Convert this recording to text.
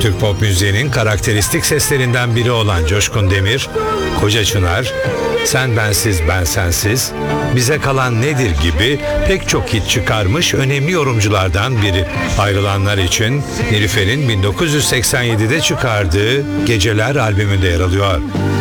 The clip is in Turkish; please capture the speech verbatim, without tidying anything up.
Türk pop müziğinin karakteristik seslerinden biri olan Coşkun Demir, Koca Çınar, Sen Bensiz Ben Sensiz, Bize Kalan Nedir gibi pek çok hit çıkarmış önemli yorumculardan biri. Ayrılanlar için Nilüfer'in bin dokuz yüz seksen yedide çıkardığı Geceler albümünde yer alıyor.